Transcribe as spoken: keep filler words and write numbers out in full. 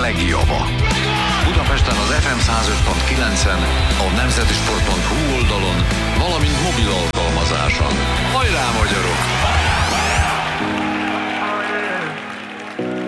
legjava. Budapesten az ef em száz öt pont kilencen, a nemzetisport pont hu oldalon, valamint mobil alkalmazáson. Hajrá